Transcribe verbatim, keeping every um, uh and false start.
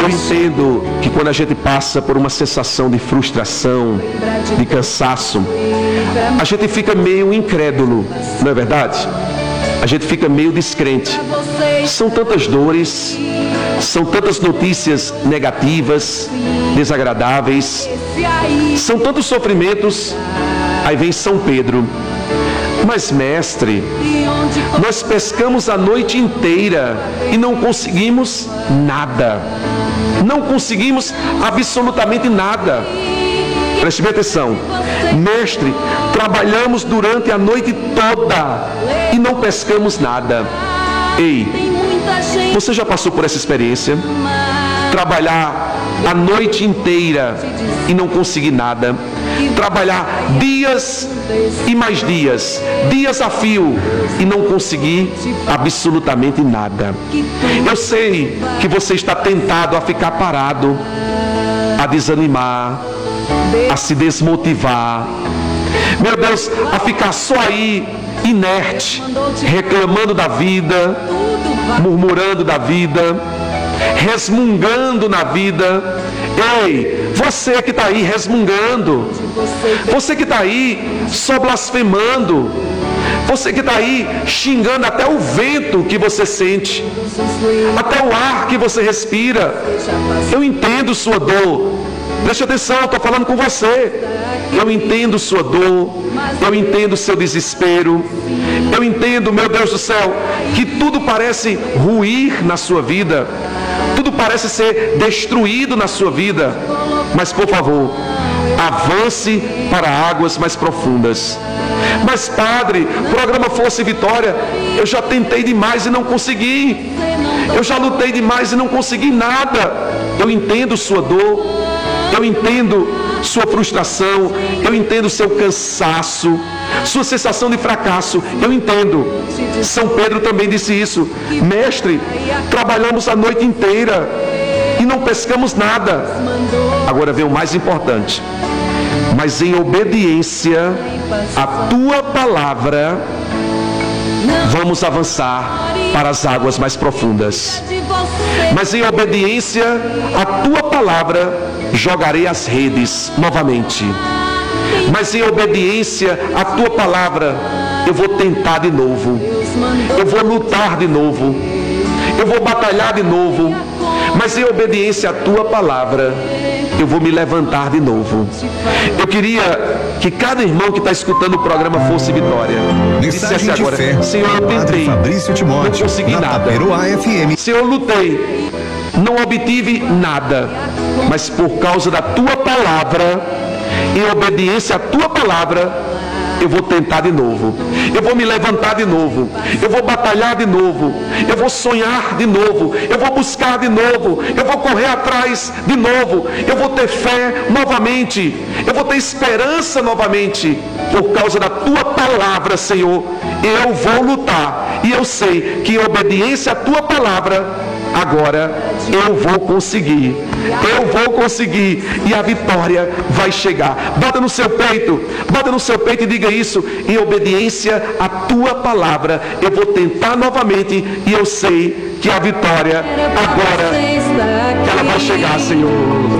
Eu entendo que quando a gente passa por uma sensação de frustração, de cansaço, a gente fica meio incrédulo, não é verdade? A gente fica meio descrente. São tantas dores, são tantas notícias negativas, desagradáveis, são tantos sofrimentos. Aí vem São Pedro: mas mestre, nós pescamos a noite inteira e não conseguimos nada. Não conseguimos absolutamente nada. Preste bem atenção. Mestre, trabalhamos durante a noite toda e não pescamos nada. Ei, você já passou por essa experiência? Trabalhar a noite inteira e não conseguir nada. Trabalhar dias e mais dias, dias a fio, e não conseguir absolutamente nada. Eu sei que você está tentado a ficar parado, a desanimar, a se desmotivar, meu Deus, a ficar só aí, inerte, reclamando da vida, murmurando da vida, resmungando na vida. Ei, você que está aí resmungando, você que está aí só blasfemando, você que está aí xingando até o vento que você sente, até o ar que você respira. Eu entendo sua dor. Preste atenção, eu estou falando com você. Eu entendo sua dor, eu entendo seu desespero, eu entendo, meu Deus do céu, que tudo parece ruir na sua vida, tudo parece ser destruído na sua vida. Mas por favor, avance para águas mais profundas. Mas padre, programa Força e Vitória, eu já tentei demais e não consegui. Eu já lutei demais e não consegui nada. Eu entendo sua dor, eu entendo sua frustração, eu entendo seu cansaço, sua sensação de fracasso, eu entendo. São Pedro também disse isso: mestre, trabalhamos a noite inteira e não pescamos nada. Agora vem o mais importante: mas em obediência à tua palavra, vamos avançar para as águas mais profundas. Mas em obediência à tua palavra, jogarei as redes novamente. Mas em obediência à tua palavra, eu vou tentar de novo, eu vou lutar de novo, eu vou batalhar de novo. Mas em obediência à tua palavra, eu vou me levantar de novo. Eu queria que cada irmão que está escutando o programa Força e Vitória dissesse agora: Senhor, eu tentei, não consegui nada. Senhor, eu lutei, não obtive nada. Mas por causa da tua palavra, em obediência à tua palavra, eu vou tentar de novo, eu vou me levantar de novo, eu vou batalhar de novo, eu vou sonhar de novo, eu vou buscar de novo, eu vou correr atrás de novo, eu vou ter fé novamente, eu vou ter esperança novamente. Por causa da tua palavra, Senhor, eu vou lutar, e eu sei que em obediência à tua palavra, agora eu vou conseguir, eu vou conseguir, e a vitória vai chegar. Bata no seu peito, bata no seu peito e diga isso: em obediência à tua palavra, eu vou tentar novamente, e eu sei que a vitória agora, que ela vai chegar, Senhor.